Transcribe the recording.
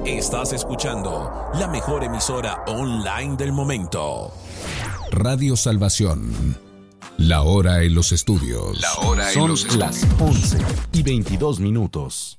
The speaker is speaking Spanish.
Estás escuchando la mejor emisora online del momento. Radio Salvación. La hora en los estudios. Son las 11:22.